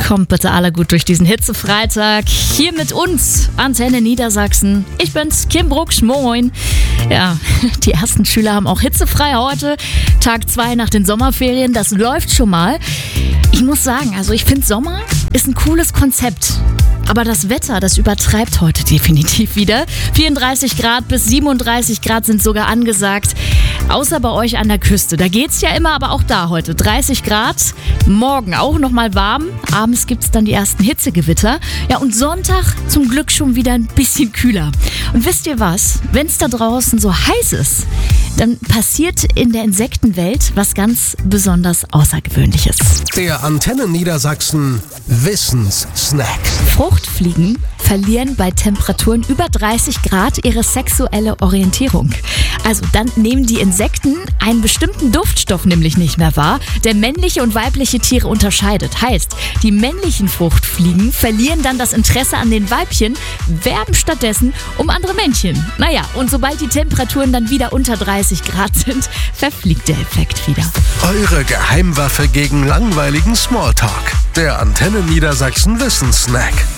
Kommt bitte alle gut durch diesen Hitzefreitag. Hier mit uns, Antenne Niedersachsen. Ich bin's, Kim Brucksch, moin. Ja, die ersten Schüler haben auch hitzefrei heute. Tag 2 nach den Sommerferien, das läuft schon mal. Ich muss sagen, also ich finde Sommer ist ein cooles Konzept. Aber das Wetter, das übertreibt heute definitiv wieder. 34 Grad bis 37 Grad sind sogar angesagt. Außer bei euch an der Küste. Da geht's ja immer, aber auch da heute 30 Grad. Morgen auch nochmal warm. Abends gibt's dann die ersten Hitzegewitter. Ja, und Sonntag zum Glück schon wieder ein bisschen kühler. Und wisst ihr was? Wenn's da draußen so heiß ist, dann passiert in der Insektenwelt was ganz besonders Außergewöhnliches. Der Antenne Niedersachsen Wissenssnack. Fruchtfliegen verlieren bei Temperaturen über 30 Grad ihre sexuelle Orientierung. Also dann nehmen die Insekten einen bestimmten Duftstoff nämlich nicht mehr wahr, der männliche und weibliche Tiere unterscheidet. Heißt, die männlichen Fruchtfliegen verlieren dann das Interesse an den Weibchen, werben stattdessen um andere Männchen. Naja, und sobald die Temperaturen dann wieder unter 30 Grad sind, verfliegt der Effekt wieder. Eure Geheimwaffe gegen langweiligen Smalltalk. Der Antenne Niedersachsen Wissenssnack.